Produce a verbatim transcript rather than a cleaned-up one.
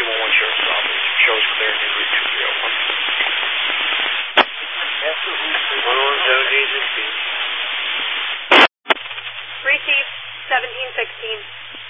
three one one Sheriff's Office. Shows clear near Route two three oh one. one one seven agency. Receive seventeen sixteen.